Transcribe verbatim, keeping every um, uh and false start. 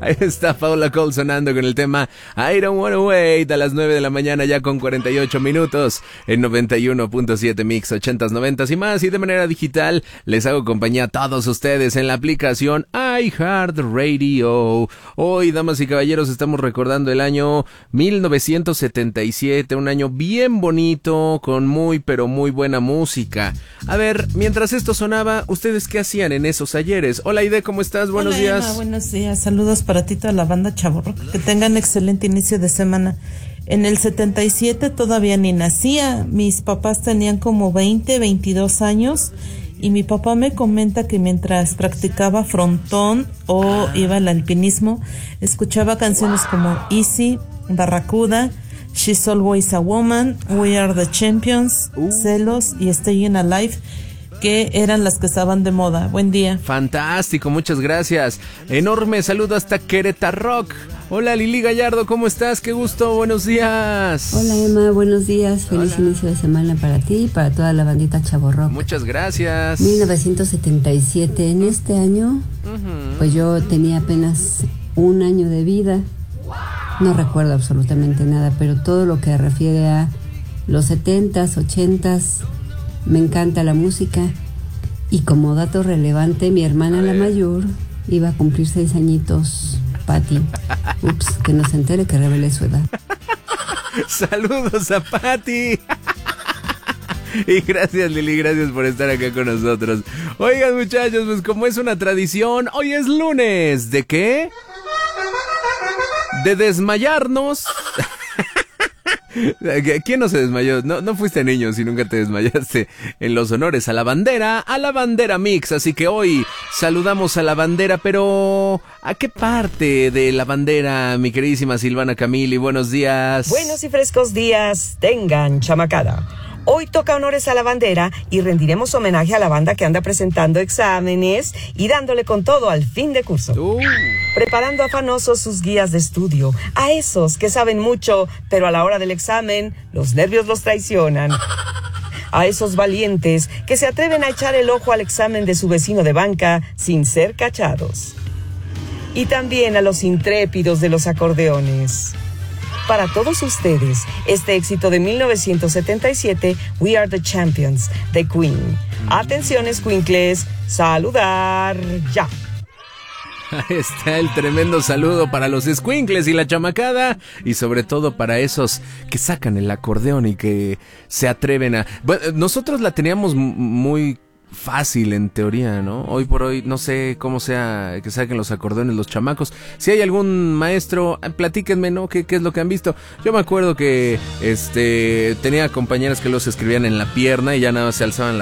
Ahí está Paula Cole sonando con el tema I Don't Wanna Wait a las nueve de la mañana ya con cuarenta y ocho minutos en noventa y uno punto siete Mix ochentas, noventas y más, y de manera digital les hago compañía a todos ustedes en la aplicación iHeartRadio. Hoy, damas y caballeros, estamos recordando el año mil novecientos setenta y siete, un año bien bonito con muy pero muy buena música. A ver, mientras esto sonaba, ¿ustedes qué hacían en esos ayeres? Hola Aide, ¿cómo estás? Buenos Hola, días. Emma, buenos días, saludos para ti, toda la banda Chavorrock, que tengan excelente inicio de semana. En el setenta y siete todavía ni nacía, mis papás tenían como veinte, veintidós años, y mi papá me comenta que mientras practicaba frontón o iba al alpinismo, escuchaba canciones como Easy, Barracuda, She's Always a Woman, We Are the Champions, uh. Celos y Staying Alive, que eran las que estaban de moda. Buen día. Fantástico, muchas gracias. Enorme saludo hasta Querétaro. Hola Lili Gallardo, ¿cómo estás? Qué gusto, buenos días. Hola Emma, buenos días. Feliz Hola. Inicio de semana para ti y para toda la bandita Chavorrock. Muchas gracias. mil novecientos setenta y siete, en este año, uh-huh. pues yo tenía apenas un año de vida. No recuerdo absolutamente nada, pero todo lo que refiere a los setentas, ochentas, me encanta la música. Y como dato relevante, mi hermana la mayor iba a cumplir seis añitos, Patti. Ups, que no se entere que revelé su edad. Saludos a Patti. Y gracias Lili, gracias por estar acá con nosotros. Oigan muchachos, pues como es una tradición, hoy es lunes. ¿De qué? De desmayarnos. ¿Quién no se desmayó? No, no fuiste niño si nunca te desmayaste en los honores a la bandera, a la bandera mix. Así que hoy saludamos a la bandera, pero ¿a qué parte de la bandera, mi queridísima Silvana Camili? Buenos días. Buenos y frescos días, tengan chamacada. Hoy toca honores a la bandera y rendiremos homenaje a la banda que anda presentando exámenes y dándole con todo al fin de curso. Uh. Preparando afanosos sus guías de estudio, a esos que saben mucho, pero a la hora del examen los nervios los traicionan. A esos valientes que se atreven a echar el ojo al examen de su vecino de banca sin ser cachados. Y también a los intrépidos de los acordeones. Para todos ustedes, este éxito de mil novecientos setenta y siete, We Are the Champions, de Queen. Atención, escuincles, saludar ya. Ahí está el tremendo saludo para los escuincles y la chamacada, y sobre todo para esos que sacan el acordeón y que se atreven a... Bueno, nosotros la teníamos muy fácil en teoría, ¿no? Hoy por hoy no sé cómo sea que saquen los acordeones los chamacos. Si hay algún maestro, platíquenme, ¿no? ¿Qué, qué es lo que han visto? Yo me acuerdo que este tenía compañeras que los escribían en la pierna y ya nada más se alzaban